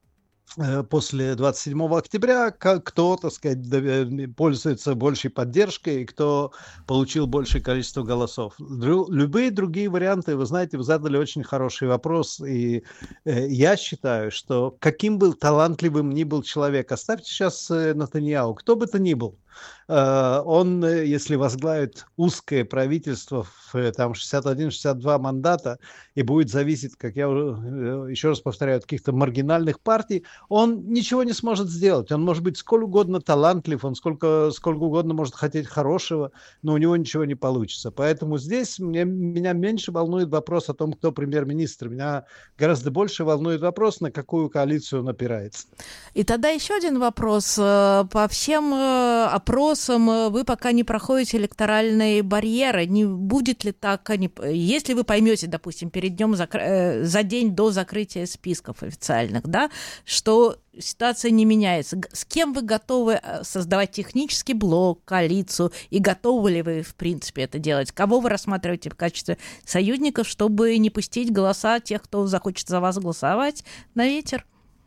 после двадцать седьмого октября, кто, так сказать, пользуется большей поддержкой и кто получил большее количество голосов. Любые другие варианты, вы знаете, вы задали очень хороший вопрос, и я считаю, что каким бы талантливым ни был человек, оставьте сейчас Нетаньяху, кто бы то ни был, он, если возглавит узкое правительство в там, шестьдесят один - шестьдесят два мандата и будет зависеть, как я еще раз повторяю, от каких-то маргинальных партий, он ничего не сможет сделать. Он может быть сколь угодно талантлив, он сколько, сколько угодно может хотеть хорошего, но у него ничего не получится. Поэтому здесь мне, меня меньше волнует вопрос о том, кто премьер-министр. Меня гораздо больше волнует вопрос, на какую коалицию он опирается. И тогда еще один вопрос. По всем опросам вы пока не проходите электоральные барьеры. Не будет ли так, не... если вы поймете, допустим, перед днем закр... за день до закрытия списков официальных, да, что ситуация не меняется. С кем вы готовы создавать технический блок, коалицию, и готовы ли вы, в принципе, это делать? Кого вы рассматриваете в качестве союзников, чтобы не пустить голоса тех, кто захочет за вас голосовать, на ветер?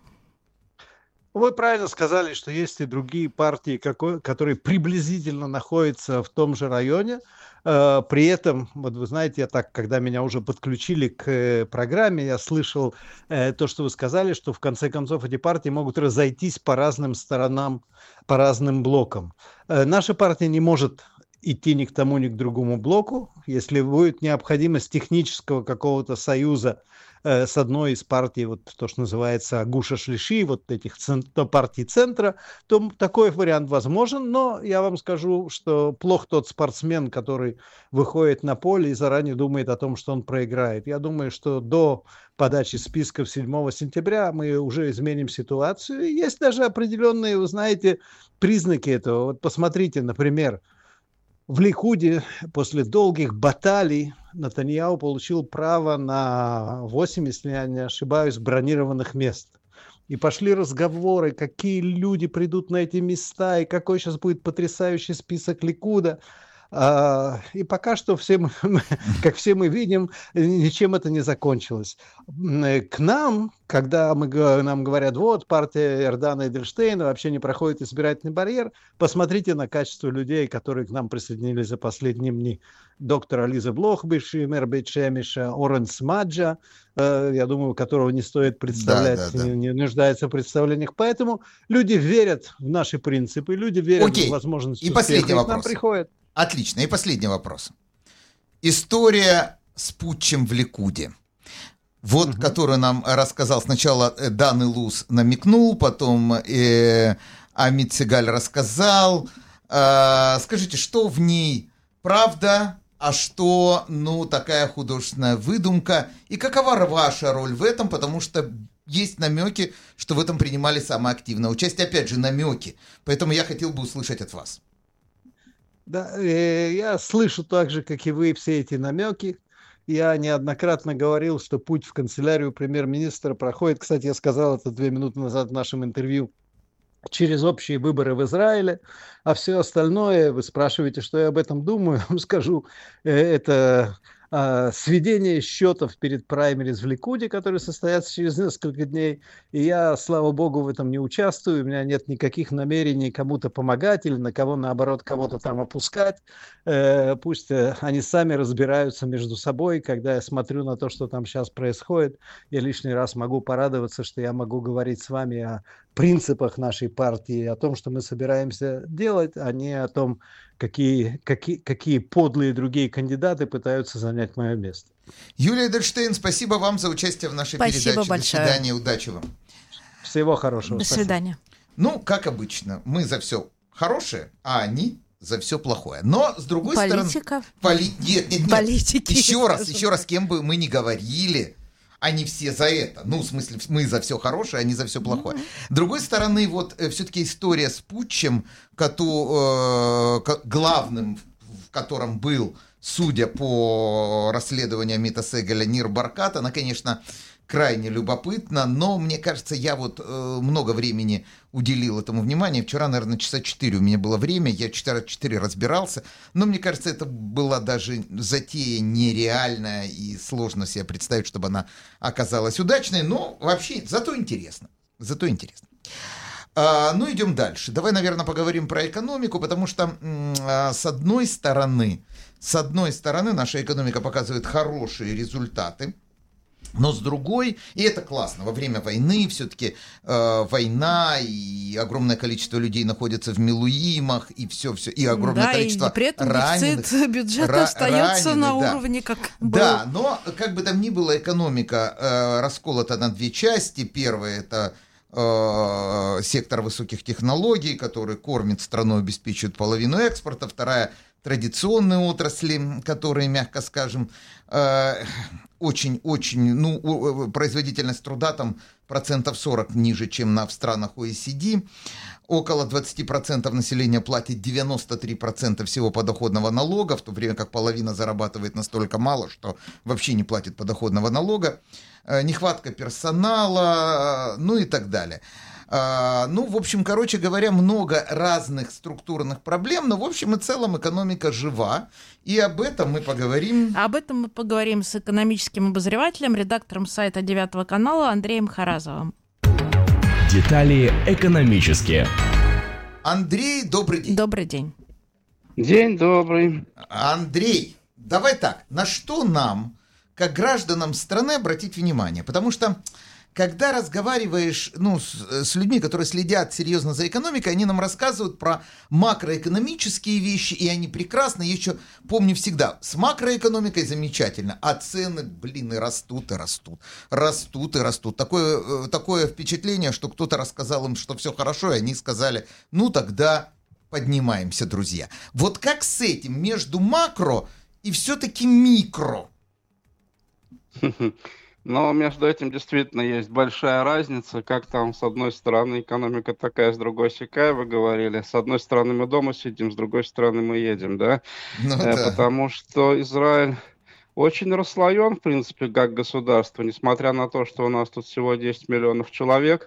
Вы правильно сказали, что есть и другие партии, которые приблизительно находятся в том же районе. При этом, вот вы знаете, я так, когда меня уже подключили к программе, я слышал то, что вы сказали, что в конце концов эти партии могут разойтись по разным сторонам, по разным блокам. Наша партия не может идти ни к тому, ни к другому блоку. Если будет необходимость технического какого-то союза э, с одной из партий, вот то, что называется Гуша Шлиши, вот этих цент- партий центра, то такой вариант возможен, но я вам скажу, что плох тот спортсмен, который выходит на поле и заранее думает о том, что он проиграет. Я думаю, что до подачи списков седьмого сентября мы уже изменим ситуацию. И есть даже определенные, вы знаете, признаки этого. Вот посмотрите, например, в Ликуде после долгих баталий Нетаньяху получил право на восемь, если я не ошибаюсь, бронированных мест. И пошли разговоры, какие люди придут на эти места, и какой сейчас будет потрясающий список Ликуда. И пока что, все мы, как все мы видим, ничем это не закончилось. К нам, когда мы, нам говорят, вот, партия Эрдана Эдельштейна вообще не проходит избирательный барьер, посмотрите на качество людей, которые к нам присоединились за последние дни. Доктор Ализа Блохбиш, мэр Бейт-Шемиша, Оренс Маджа, я думаю, которого не стоит представлять, да, да, да. Не, не нуждается в представлениях. Поэтому люди верят в наши принципы, люди верят Окей. в возможность успеха, и последний вопрос. К нам приходят. Отлично. И последний вопрос. История с путчем в Ликуде. Вот, угу. которую нам рассказал сначала Дан Илус, намекнул, потом э, Амит Сигаль рассказал. Э, скажите, что в ней правда, а что, ну, такая художественная выдумка? И какова ваша роль в этом? Потому что есть намеки, что в этом принимали самое активное участие. Опять же, намеки. Поэтому я хотел бы услышать от вас. Да, я слышу так же, как и вы, все эти намеки. Я неоднократно говорил, что путь в канцелярию премьер-министра проходит, кстати, я сказал это две минуты назад в нашем интервью, через общие выборы в Израиле, а все остальное, вы спрашиваете, что я об этом думаю, вам скажу, это сведение счетов перед праймериз в Ликуде, которые состоятся через несколько дней. И я, слава богу, в этом не участвую. У меня нет никаких намерений кому-то помогать или на кого, наоборот, кого-то там опускать. Э, пусть они сами разбираются между собой. Когда я смотрю на то, что там сейчас происходит, я лишний раз могу порадоваться, что я могу говорить с вами о принципах нашей партии, о том, что мы собираемся делать, а не о том, какие, какие, какие подлые другие кандидаты пытаются занять мое место. Юлия Эдельштейн, спасибо вам за участие в нашей спасибо передаче. Большое. До свидания, удачи вам. Всего хорошего. До свидания. Ну, как обычно, мы за все хорошее, а они за все плохое. Но, с другой Политика. стороны... Поли... Нет, нет, нет. Политики. Еще раз, еще раз, с кем бы мы ни говорили, они все за это. Ну, в смысле, мы за все хорошее, они за все плохое. Mm-hmm. С другой стороны, вот э, все-таки история с путчем, кото, э, главным в котором был, судя по расследованию Амита Сегеля, Нир Баркат, она, конечно, крайне любопытна, но, мне кажется, я вот э, много времени уделил этому внимания. Вчера, наверное, часа четыре у меня было время, я часа четыре разбирался, но, мне кажется, это была даже затея нереальная, и сложно себе представить, чтобы она оказалась удачной, но вообще зато интересно, зато интересно. А, ну, идем дальше. Давай, наверное, поговорим про экономику, потому что а, с одной стороны, с одной стороны, наша экономика показывает хорошие результаты, но с другой, и это классно, во время войны все-таки э, война, и огромное количество людей находится в Милуимах, и все-все, и огромное да, количество и при этом раненых. дефицит бюджета ра- остается раненых, на да. уровне, как был. Да, но как бы там ни было, экономика э, расколота на две части. Первая — это э, сектор высоких технологий, который кормит страну, обеспечивает половину экспорта. Вторая — традиционные отрасли, которые, мягко скажем, э, очень-очень, ну, производительность труда там процентов сорок ниже, чем на, в странах о и си ди. Около двадцать процентов населения платит девяносто три процента всего подоходного налога, в то время как половина зарабатывает настолько мало, что вообще не платит подоходного налога. Нехватка персонала, ну и так далее. Ну, в общем, короче говоря, много разных структурных проблем, но в общем и целом экономика жива, и об этом мы поговорим. Об этом мы поговорим с экономическим обозревателем, редактором сайта девятого канала Андреем Харазовым. Детали экономические. Андрей, добрый день. Добрый день. День добрый. Андрей, давай так, на что нам, как гражданам страны, обратить внимание? Потому что когда разговариваешь, ну, с, с людьми, которые следят серьезно за экономикой, они нам рассказывают про макроэкономические вещи, и они прекрасны. Я еще помню всегда, с макроэкономикой замечательно, а цены, блин, и растут, и растут, растут и растут. Такое, такое впечатление, что кто-то рассказал им, что все хорошо, и они сказали, ну, тогда поднимаемся, друзья. Вот как с этим между макро и все-таки микро? Но между этим действительно есть большая разница, как там с одной стороны экономика такая, с другой сякая, вы говорили. С одной стороны мы дома сидим, с другой стороны мы едем, да? Ну, э, да. Потому что Израиль очень расслоен, в принципе, как государство, несмотря на то, что у нас тут всего десять миллионов человек.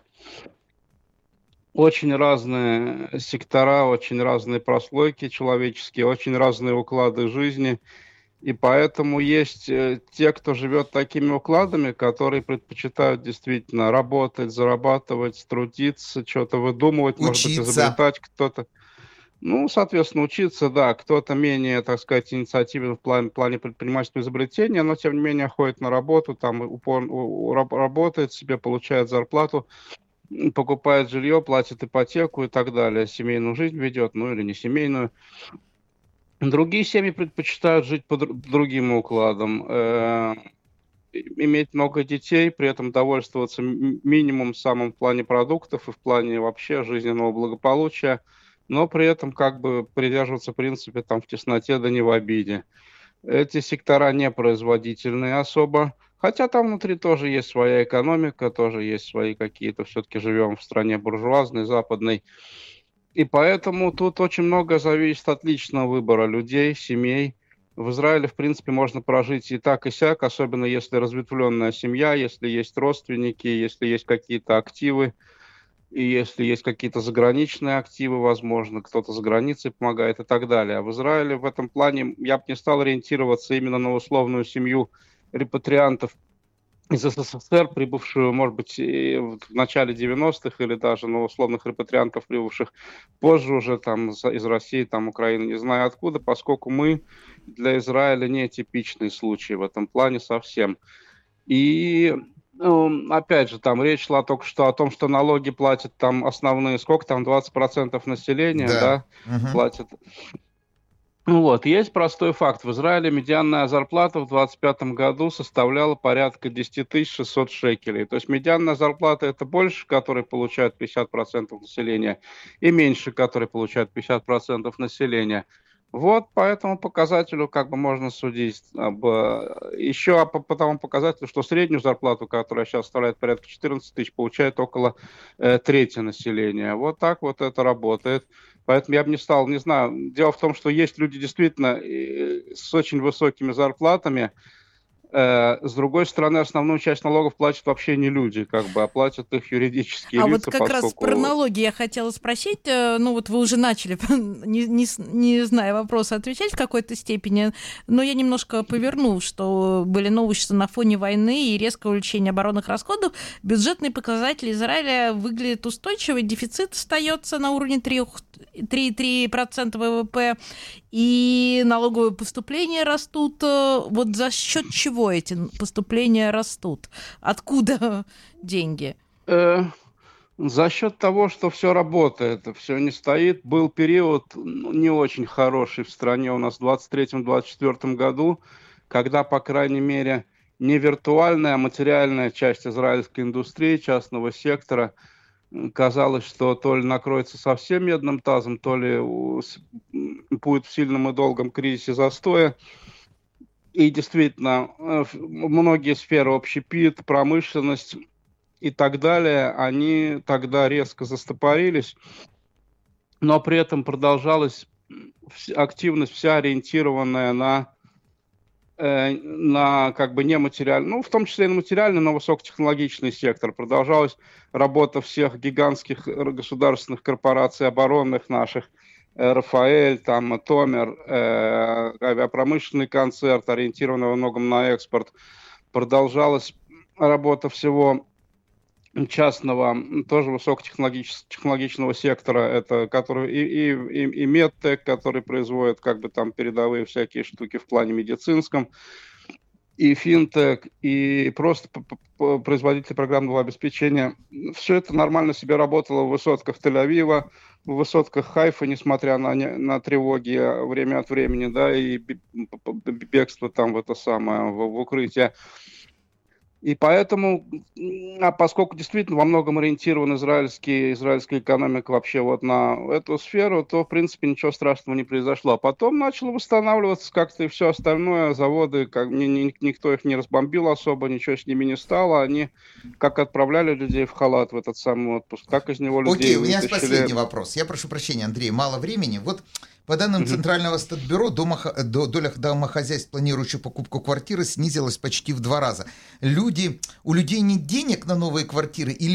Очень разные сектора, очень разные прослойки человеческие, очень разные уклады жизни. И поэтому есть э, те, кто живет такими укладами, которые предпочитают действительно работать, зарабатывать, трудиться, что-то выдумывать, учиться. Может быть, изобретать, кто-то. Ну, соответственно, учиться, да, кто-то менее, так сказать, инициативен в плане, в плане предпринимательского изобретения, но, тем не менее, ходит на работу, там упор, у, у, работает себе, получает зарплату, покупает жилье, платит ипотеку и так далее, семейную жизнь ведет, ну или не семейную. Другие семьи предпочитают жить по другим укладам, э, иметь много детей, при этом довольствоваться минимум самым в плане продуктов и в плане вообще жизненного благополучия, но при этом как бы придерживаться в принципе там в тесноте да не в обиде. Эти сектора не производительные особо, хотя там внутри тоже есть своя экономика, тоже есть свои какие-то, все-таки живем в стране буржуазной, западной. И поэтому тут очень много зависит от личного выбора людей, семей, В Израиле, в принципе, можно прожить и так, и сяк, особенно если разветвленная семья, если есть родственники, если есть какие-то активы, и если есть какие-то заграничные активы, возможно, кто-то за границей помогает и так далее. А в Израиле в этом плане я бы не стал ориентироваться именно на условную семью репатриантов из СССР, прибывшую, может быть, в начале девяностых, или даже на условных репатриантов, прибывших позже уже там из России, там Украины, не знаю откуда, поскольку мы для Израиля не типичный случай в этом плане совсем. И ну, опять же, там речь шла только что о том, что налоги платят там основные, сколько там, двадцать процентов населения, да, да угу. платят. Ну вот, есть простой факт. В Израиле медианная зарплата в двадцать пятом году составляла порядка десять тысяч шестьсот шекелей. То есть медианная зарплата — это больше, которые получают пятьдесят процентов населения, и меньше, которые получают пятьдесят процентов населения. Вот по этому показателю как бы можно судить. Об, еще по, по тому показателю, что среднюю зарплату, которая сейчас составляет порядка четырнадцать тысяч, получает около э, трети населения. Вот так вот это работает. Поэтому я бы не стал, не знаю. Дело в том, что есть люди действительно с очень высокими зарплатами. С другой стороны, основную часть налогов платят вообще не люди, как бы, а платят их юридические а лица. А вот как поскольку... раз про налоги я хотела спросить. Ну вот вы уже начали, не, не, не зная вопроса, отвечать в какой-то степени, но я немножко поверну, что были новости, что на фоне войны и резкого увеличения оборонных расходов бюджетные показатели Израиля выглядят устойчиво, дефицит остается на уровне три целых три десятых процента ВВП, и налоговые поступления растут. Вот за счет чего эти поступления растут? Откуда деньги? Э, за счет того, что все работает, все не стоит. Был период не очень хороший в стране у нас в двадцать третьем — двадцать четвёртом году, когда, по крайней мере, не виртуальная, а материальная часть израильской индустрии, частного сектора, казалось, что то ли накроется совсем медным тазом, то ли будет в сильном и долгом кризисе застоя. И действительно, многие сферы, общепит, промышленность и так далее, они тогда резко застопорились, но при этом продолжалась активность вся ориентированная на, э, на как бы нематериальный, ну, в том числе и на материальный, но высокотехнологичный сектор. Продолжалась работа всех гигантских государственных корпораций оборонных наших, Рафаэль, там, Томер, э, авиапромышленный концерт, ориентированный во многом на экспорт. Продолжалась работа всего частного, тоже высокотехнологичного сектора, это который и, и, и, и медтек, который производит как бы там передовые всякие штуки в плане медицинском, и финтек, и просто производители программного обеспечения. Все это нормально себе работало в высотках Тель-Авива, в высотках Хайфа, несмотря на, на тревоги время от времени, да, и бегство там в это самое, в, в укрытие. И поэтому, а поскольку действительно во многом ориентирована израильский, израильская экономика вообще вот на эту сферу, то, в принципе, ничего страшного не произошло. А потом начало восстанавливаться как-то и все остальное. Заводы, как, ни, ни, никто их не разбомбил особо, ничего с ними не стало. Они как отправляли людей в халат в этот самый отпуск, так из него людей Окей, у меня вытащили. последний вопрос. Я прошу прощения, Андрей, мало времени. Вот по данным mm-hmm. Центрального статбюро, доля домохозяйств, планирующих покупку квартиры, снизилась почти в два раза. Люди, у людей нет денег на новые квартиры или